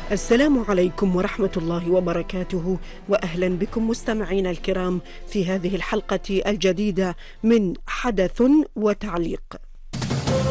السلام عليكم ورحمة الله وبركاته، وأهلا بكم مستمعينا الكرام في هذه الحلقة الجديدة من حدث وتعليق.